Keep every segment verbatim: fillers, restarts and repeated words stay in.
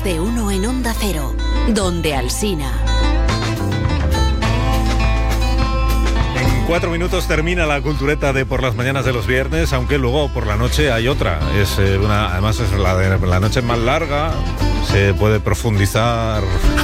de uno en Onda Cero, donde Alsina. En cuatro minutos termina la cultureta de por las mañanas de los viernes, aunque luego por la noche hay otra. Es eh, una, además es la de la noche más larga, se puede profundizar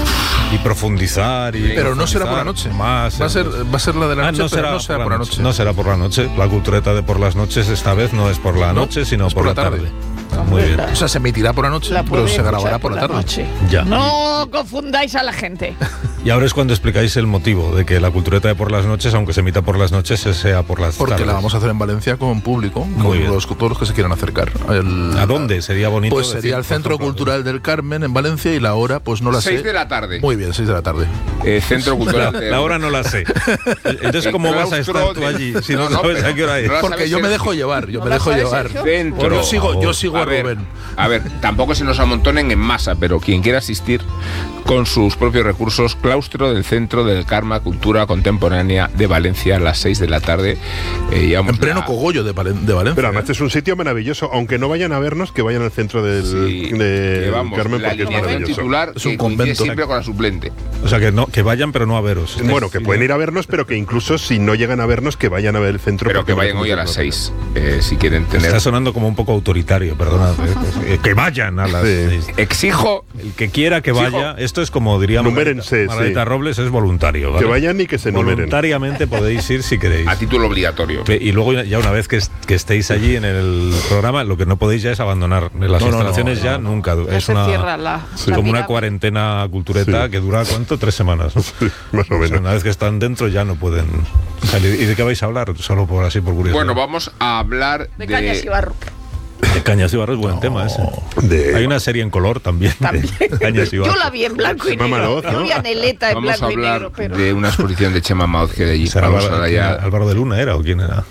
y profundizar y pero profundizar no será por la noche. Más, va a ser va a ser la de la ah, noche, no pero será no será por la noche. No será por la noche. La cultureta de por las noches esta vez no es por la no, noche, sino es por, por la la tarde. tarde. Muy bien. O sea, se emitirá por la noche, la pero se grabará por la tarde. Noche. Ya. No confundáis a la gente. Y ahora es cuando explicáis el motivo de que la cultureta de por las noches, aunque se emita por las noches, sea por las Porque tardes. la vamos a hacer en Valencia con público, Muy con los, todos los que se quieran acercar. El, ¿A dónde? Sería bonito. Pues sería decir, el Centro ejemplo, Cultural del Carmen en Valencia y la hora, pues no la sé. seis de la tarde. Muy bien, seis de la tarde. Eh, Centro Cultural. La, la hora no la sé. Entonces, ¿cómo vas a estar tú allí si no, no sabes a qué hora es? No Porque yo me dejo llevar, yo ¿No me dejo sabes, llevar. Centro. Yo sigo, yo sigo a, a ver, Rubén. A ver, tampoco se nos amontonen en masa, pero quien quiera asistir con sus propios recursos, claustro del Centro del Karma Cultura Contemporánea de Valencia a las seis de la tarde. Eh, en pleno la... cogollo de, Valen- de Valencia. Pero además es un sitio maravilloso, aunque no vayan a vernos, que vayan al centro del sí, de vamos, Carmen, porque es maravilloso. Titular es un que convento siempre con la suplente. O sea, que no que vayan, pero no a veros. Bueno, que pueden ir a vernos, pero que incluso si no llegan a vernos, que vayan a ver el centro. Pero que vayan hoy a las seis, eh, si quieren tener... Está sonando como un poco autoritario, perdona. eh, que vayan a las sí. seis. Exijo... El que quiera que exijo, vaya, esto es como diríamos numérense, Margarita sí. Robles, es voluntario, ¿vale? Que vayan y que se numeren. Voluntariamente podéis ir si queréis. A título obligatorio. Y luego ya una vez que, est- que estéis allí en el programa, lo que no podéis ya es abandonar las no, instalaciones no, no, ya no. nunca. Ya es se una cierra la, sí. la como una pirámide. cuarentena cultureta Sí. que dura ¿cuánto? Tres semanas, ¿no? Sí, más o menos. O sea, una vez que están dentro ya no pueden salir. ¿Y de qué vais a hablar? Solo por así por curiosidad. Bueno, vamos a hablar De de... Cañas y Barro. De Cañas y Barro es buen no. tema ese. De... Hay una serie en color también. También. De Cañas y Barro. Yo la vi en blanco y Chema negro. Madoz, ¿no? Yo vi a Neleta en Vamos a blanco y hablar negro. Pero... de una exposición de Chema Madoz que de allí. ¿Será Vamos Álvaro, a ya... Álvaro de Luna era o quién era?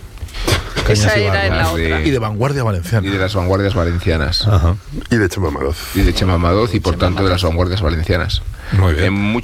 Esa Cañas y era Barro. en la otra. Y de vanguardia valenciana. Y de las vanguardias valencianas. Ajá. Y de Chema Madoz. Y de Chema Madoz y por Chema tanto de las vanguardias valencianas. Muy bien. En